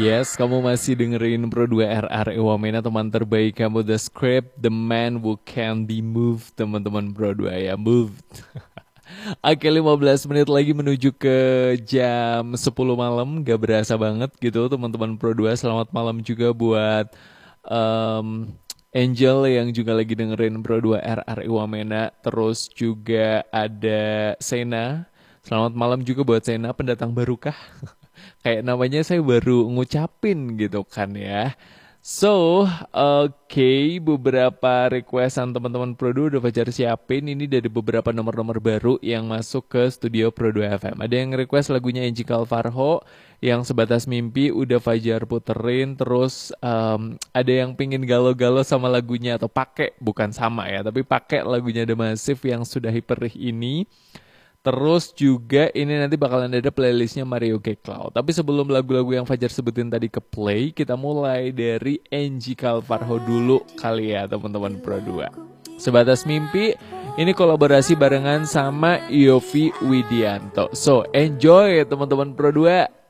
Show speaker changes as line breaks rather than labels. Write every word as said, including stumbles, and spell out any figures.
Yes, kamu masih dengerin Pro dua R R E Wamena, teman terbaik kamu, The Script, The Man Who Can Be Moved, teman-teman Pro dua ya, moved. Oke, lima belas menit lagi menuju ke jam sepuluh malam, gak berasa banget gitu teman-teman Pro dua. Selamat malam juga buat um, Angel yang juga lagi dengerin Pro dua R R I Wamena. Terus juga ada Sena. Selamat malam juga buat Sena, pendatang baru kah? Kayak namanya saya baru ngucapin gitu kan ya. So, oke, beberapa requestan teman-teman Pro dua udah Fajar siapin. Ini dari beberapa nomor-nomor baru yang masuk ke studio Pro dua F M. Ada yang request lagunya Angie Calvarho, yang Sebatas Mimpi udah Fajar puterin. Terus um, ada yang pingin galau-galau sama lagunya, atau pakai, bukan sama ya, tapi pakai lagunya The Massive yang sudah hiperih ini. Terus juga ini nanti bakalan ada playlistnya Mario G. Cloud. Tapi sebelum lagu-lagu yang Fajar sebutin tadi ke play, kita mulai dari Angie Calvarho dulu kali ya teman-teman Pro dua. Sebatas Mimpi, ini kolaborasi barengan sama Yofi Widianto. So, enjoy teman-teman Pro dua.